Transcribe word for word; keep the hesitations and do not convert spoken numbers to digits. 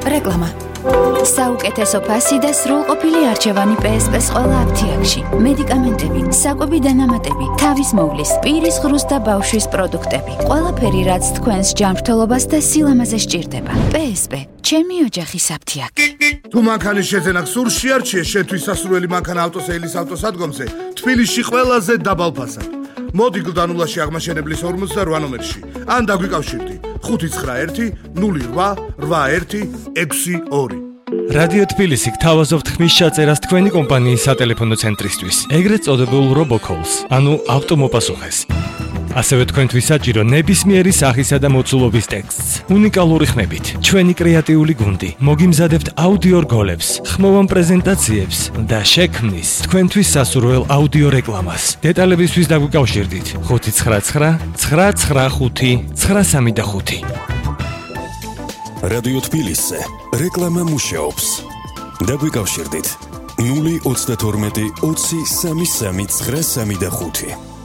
რეკლამა. საუკეთესო ფასი და სრულყოფილი არჩევანი პე ეს პეს ყველა აფთიაქში. მედიკამენტები, საკვები დანამატები, თავის მოვლის, პირის ღრუს და ბავშვის პროდუქტები. ყველაფერი, რაც თქვენს ჯანმრთელობას და სილამაზეს სჭირდება. პე ეს პე, ჩემი ოჯახის აფთიაქი. თუ მანქანის შეძენა გსურს, შეარჩიე შეთვის სასურველი მანქანა ავტოსეილის ავტოსადგომზე თბილისში ყველაზე დაბალ ფასად. მოდი გლდანულაში აღმაშენებლის ორმოცდარვა ნომერში. ან დაგვიკავშირდი ხუთი ცხრა ერთი ნული რვა რვა ერთი ექვსი ორი. რადიო თბილისი გთავაზობთ ხმის ჩაწერას თქვენი კომპანიის სატელეფონო ცენტრისთვის, ეგრეთ წოდებულ RoboCalls, ანუ ავტომოპასუხეს. ასევე თქვენთვის საჭირო ნებისმიერი სახისა და მოცულობის ტექსტს. უნიკალური ხმებით, ჩვენი კრეატიული გუნდი მოგიმზადებთ აუდიო რგოლებს, ხმოვან პრეზენტაციებს და შექმნის თქვენთვის სასურველ აუდიო რეკლამას. დეტალებისთვის დაგვიკავშირდით ხუთი ცხრა ცხრა ცხრა ცხრა ხუთი ცხრა სამი ხუთი. რადიო თბილისზე რეკლამა მუშაობს. დაგვიკავშირდით ნული ოცდათორმეტი ოცი სამი სამი ცხრა სამი ხუთი.